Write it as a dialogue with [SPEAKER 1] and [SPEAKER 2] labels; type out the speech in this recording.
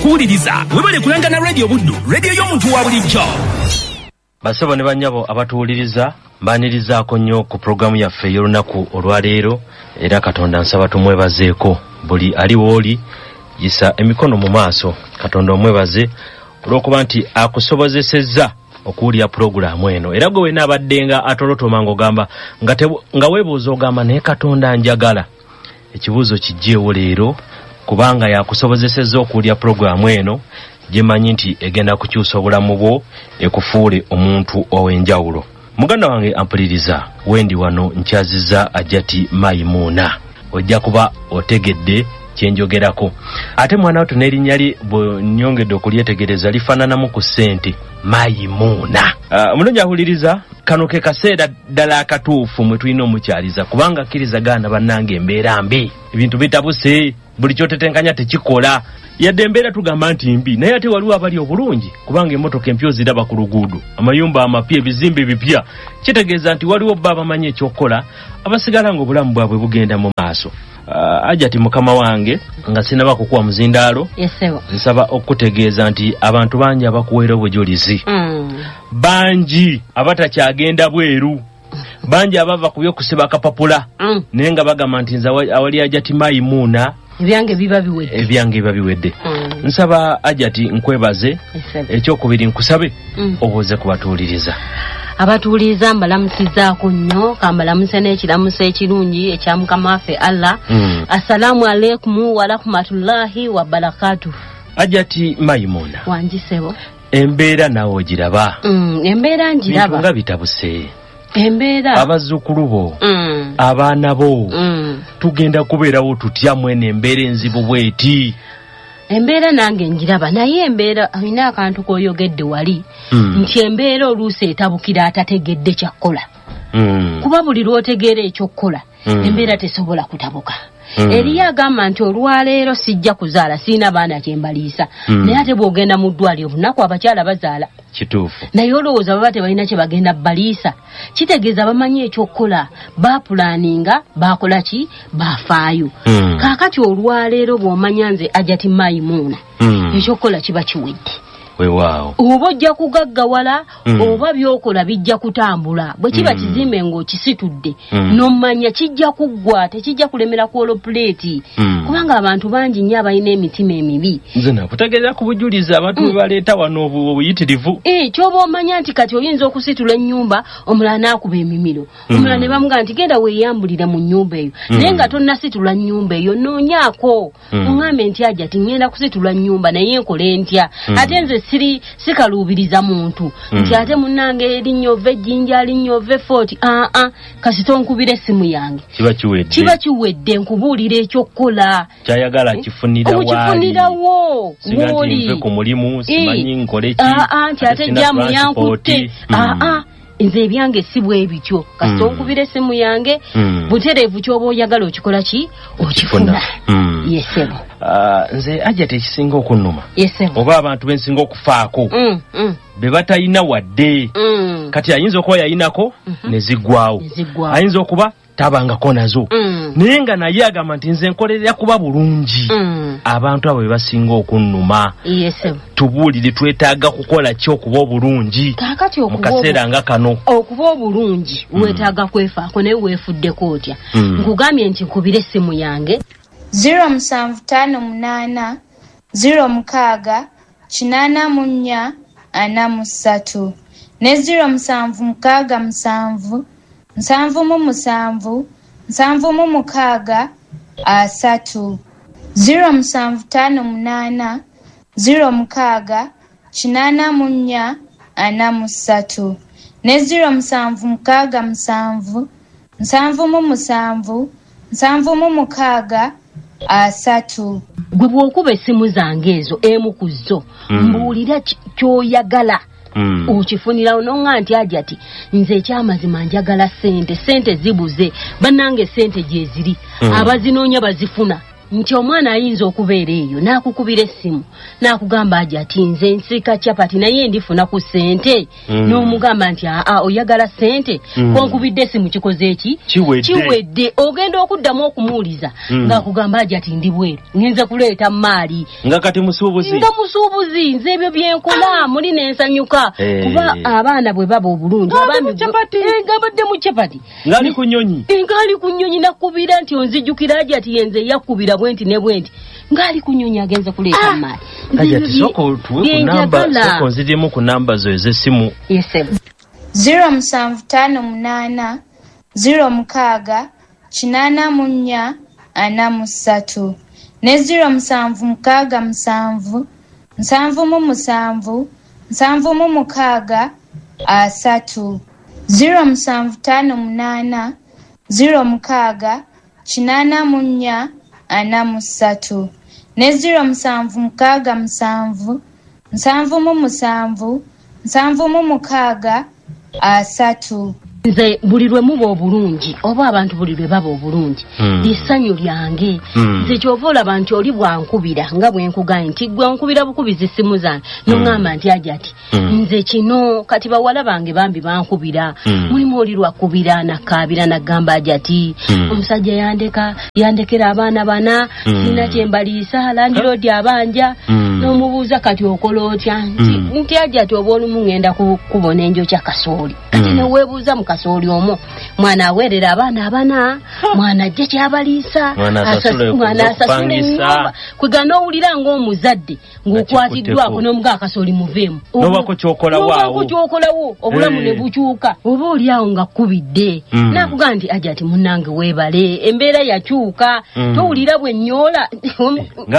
[SPEAKER 1] kuwuliriza webale kulangana radio Buddu, radio y'omuntu wa bulijjo.
[SPEAKER 2] Basebo ne banyabo abatuwuliriza mbanirizaako nnyo ku programu yaffe y'olunaku olwaleero, era Katonda nsaba tumwebazeeko. Buli ali wooli yisa emikono mu maaso. Katonda omwebaze olw'okuba nti akusobozesezza okuwulira programu eno. Era gwe wena abaddenga atolotoma ng'ogamba nga weebuuza ogamba naye Katonda njagala. Ekibuuzo kijjeewo leero kubanga yakusobozesezza okuwulira programu eno, gye manyi nti egenda kukyusa obulamu bwo ekufuule omuntu ow'enjawulo. Muganda wange ampuliriza, wendi wano nkyazizza Ajati Maimuna. Ojja kuba otegedde kyenjogerako. Ate mwana wato n'erinnya lye bw'onyongedde okulyetegereza lifaananamu ku ssente, Maimuna. Mulungi ahuliriza, kano ke kaseera ddala akatuufu mwe tulina omukyaliza, kubanga akkirizagana bannange embeera mbi. Ebintu bitabuse, buli kyotetenkanya tekikola. Yadde embeera tugamba nti mbi, naye ate waliwo abali obulungi, kubanga emmotoka empya ziraba ku luguudo, amayumba amapya, ebizimbe ebipya. Kitegeeza nti waliwo bba abamanyi ekyokukola, abasigala ng'obulamu bwabwe bugenda mu maaso. Ajati mukama wange, nga sinaba kukuwa muzindaalo, nsaba okutegeeza nti abantu bangi abakuweera obujulizi. Bangi abatakyagenda bweru. Bangi abava ku by'okusiba akapapula. Naye nga bagamba nti nze awali Ajati Maimuna
[SPEAKER 3] ebyange biba biwedde.
[SPEAKER 2] Nsaba Ajati nkwebaze. Ekyokubiri nkusabe obuuze kubatuuliriza.
[SPEAKER 3] Abatuuliriza mbalamusizaako nnyo, kambalamuse n'ekiramuso ekirungi ekya Mukama waffe Allah. Assalamu alaikum wa rahmatullahi wa barakatuh.
[SPEAKER 2] Ajati Maimuna,
[SPEAKER 3] wanjisebo
[SPEAKER 2] embeera nawe ogiraba.
[SPEAKER 3] Embeera njiraba.
[SPEAKER 2] Bintu nga bitabuse.
[SPEAKER 3] Embeera
[SPEAKER 2] abazzukulu bo, abaana bo, tugenda kubeerawo tutya mwene embeera enzibu bweti.
[SPEAKER 3] Embeera nange njiraba, naye embeera alina akantu koyogedde wali, nti embeera oluusi etabukira atategedde kyakkola. Kuba buli lw'otegeera ekyokkola, embeera tesobola kutabuka. Eriyo agamba nti olwaleero sijja kuzaala, siina baana kyembaliisa. Naye ate bw'ogenda mu ddwaliro bunaku abakyala bazaala.
[SPEAKER 2] Kituufu.
[SPEAKER 3] Naye olowooza baba tebalina kye bagenda baliisa. Kitegeeza bamanyi ekyokkola, baapulaaninga, baakola ki, baafaayo. Kaakati olwaleero bw'omanya nze Ajati Maimuna, ekyokkola kiba kiwedde.
[SPEAKER 2] Weewaawo.
[SPEAKER 3] Oba ojja kugaggawala, oba byokola bijja kutambula. Bwe kiba kizimbe ng'okisitudde, n'omanya kijja kuggwa, tekijja kulemera ku olopuleeti. Kubanga abantu bangi nnyo abalina emitima emibi.
[SPEAKER 2] Nze nakutegeeza ku bujulizi abantu bwe baleeta wano obuyitirivu.
[SPEAKER 3] Ky'oba omanya nti kati oyinza okusitula ennyumba, omulala n'akuba emimiro. Omulala ne bamugaa nti genda weeyambulira mu nnyumba eyo. Naye nga tonnasitula nnyumba eyo, noonyaako. Oŋŋambe nti Ajati ngenda kusitula nnyumba naye nkole ntya. Ate nze sikaluubiriza muntu nti ate munnange erinnya ova ejjinja linnya ova effort. Kasita onkubira essimu yange kiba kiwedde nkubuulira ekyokukola
[SPEAKER 2] kyayagala kifunirawo woli nve ku mulimu simanyi nkole ki
[SPEAKER 3] nti ate jamu yankutte. Nze ebyange si bwe bityo. Kasita onkubira essimu yange butereevu ky'oba oyagala okikola ki okifuna. Yesebo.
[SPEAKER 2] Nze Ajati ekisinga okunnuma,
[SPEAKER 3] oba
[SPEAKER 2] abantu bensinga okufaako be batayina wadde. Kati ayinza okuba yayinako ne ziggwawo, ayinza okuba tabangako nazo, naye nga naye agamba nti nze nkolerera kuba bulungi. Abantu abo be basinga okunnuma. Tubuulire twetaaga kukola ki okuba obulungi mu kaseera nga kano.
[SPEAKER 3] Okuba obulungi weetaaga kwefaako naye weefuddeko otya. Nkugambye nti nkubire essimu yange
[SPEAKER 4] 0758 06 84 43 ne 0767 777 776 3 0758 06 84 43 ne 0767 777 776 3.
[SPEAKER 3] Gwe bw'okuba essimu zange ezo emu ku zo mbuulira ky'oyagala okifunirawo n'oŋŋa nti Ajati nze ekyamazima njagala ssente zibuze bannange ssente gye ziri abazinoonya bazifuna nti omwana ayinza okubeera eyo n'akukubira essimu n'akugamba aja ati nze nsika capati naye ndifuna ku ssente n'omugamba nti oyagala ssente konkubidde essimu kikoze eki kiwedde ogenda okuddamu okumuwuliza ng'akugamba aja ati ndi bweru ngenze kuleeta maali
[SPEAKER 2] nga kati musuubuzi
[SPEAKER 3] nze ebyo byenkola muli n'ensanyuka kuba abaana bwe baba obulungi ngabadde mu capati
[SPEAKER 2] ngali ku nnyonyi
[SPEAKER 3] nakubira nti onzijjukira aja ati yenze yakubira bwenti ne bwenti ngali ku nnyonyi agenza kuleeta maali
[SPEAKER 2] aja ati soko nzirimu ku namba zo ez'essimu
[SPEAKER 4] 0758 06 84 43 ne 0767 777 776 3 0758 06 84 43 ne 0767 777 776 3
[SPEAKER 3] nze buli lwe muba obulungi oba abantu buli lwe baba obulungi lissanyu lyange nze kyova olaba nti oli bwankubira nga bwenkugaye nti gwe nkubira bukubizi essimu zange noŋŋamba nti aja ati nze kino kati bawala bange bambi bankubira mulimu oli lwakubira nakkaabira naggamba aja ati omusajja yandekera abaana bana sina kyembaliisa landiroodi abanja n'omubuuza kati okola otya nti aja ati oba olumu ŋŋenda kubona enjokya kasooli kati neweebuuza mu kasooli omwo mwana aweerera abaana abana mwana ajje kyabaliisa mwana asasula ennyumba kwega n'owulira ng'omuzadde ng'okwatiddwako n'omuga akasooli muveemu
[SPEAKER 2] nobako kyokolawo
[SPEAKER 3] obulamu ne bukyuka oba oli awo nga kkubidde nakugaa nti aja ati munnange weebale embeera yakyuka towulira bwe nnyoola